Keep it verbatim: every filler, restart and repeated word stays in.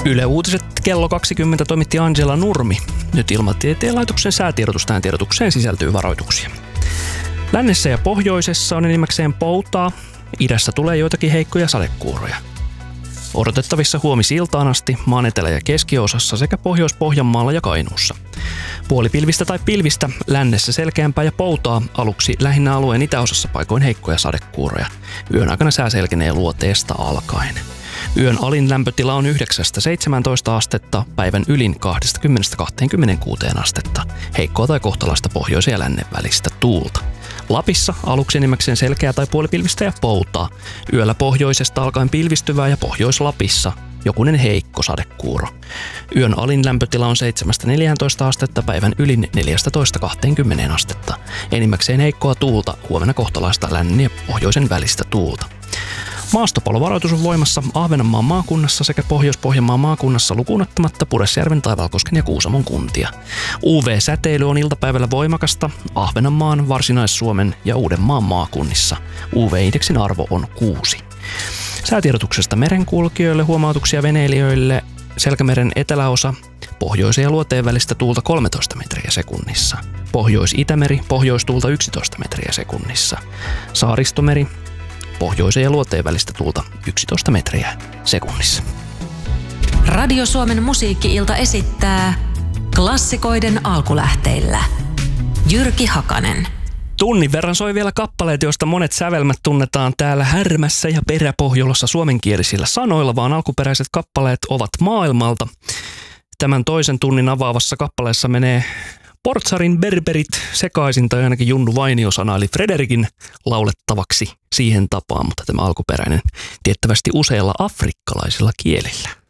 Yle Uutiset kello kaksikymmentä toimitti Angela Nurmi. Nyt Ilmatieteen laitoksen säätiedotus tähän tiedotukseen sisältyy varoituksia. Lännessä ja pohjoisessa on enimmäkseen poutaa. Idässä tulee joitakin heikkoja sadekuuroja. Odotettavissa huomisiltaan asti maan etelä- ja keskiosassa sekä Pohjois-Pohjanmaalla ja Kainuussa. Puolipilvistä tai pilvistä, lännessä selkeämpää ja poutaa, aluksi lähinnä alueen itäosassa paikoin heikkoja sadekuuroja. Yön aikana sää selkenee luoteesta alkaen. Yön alin lämpötila on yhdeksästä seitsemääntoista astetta, päivän ylin kaksikymmentä kaksikymmentäkuusi astetta. Heikkoa tai kohtalaista pohjoisen ja lännen välistä tuulta. Lapissa aluksi enimmäkseen selkeää tai puolipilvistä ja poutaa. Yöllä pohjoisesta alkaen pilvistyvää ja Pohjois-Lapissa jokunen heikko sadekuuro. Yön alin lämpötila on seitsemästä neljääntoista astetta, päivän ylin neljästätoista kaksikymmentä astetta. Enimmäkseen heikkoa tuulta, huomenna kohtalaista lännen ja pohjoisen välistä tuulta. Maastopalovaroitus on voimassa Ahvenanmaan maakunnassa sekä Pohjois-Pohjanmaan maakunnassa lukuun ottamatta Pudasjärven, Taivalkosken ja Kuusamon kuntia. U V-säteily on iltapäivällä voimakasta Ahvenanmaan, Varsinais-Suomen ja Uudenmaan maakunnissa. U V-indeksin arvo on kuusi. Säätiedotuksesta merenkulkijoille, huomautuksia veneilijöille. Selkämeren eteläosa, pohjoisen ja luoteen välistä tuulta kolmetoista metriä sekunnissa. Pohjois-Itämeri, pohjoistuulta yksitoista metriä sekunnissa. Saaristomeri, pohjoisen ja luoteen välistä tuulta yksitoista metriä sekunnissa. Radio Suomen musiikki-ilta esittää klassikoiden alkulähteillä. Jyrki Hakanen. Tunnin verran soi vielä kappaleet, joista monet sävelmät tunnetaan täällä Härmässä ja Peräpohjolassa suomenkielisillä sanoilla, vaan alkuperäiset kappaleet ovat maailmalta. Tämän toisen tunnin avaavassa kappaleessa menee Portsarin berberit sekaisin, tai ainakin Junnu Vainio sanaili Frederikin laulettavaksi siihen tapaan, mutta tämä alkuperäinen tiettävästi useilla afrikkalaisilla kielillä.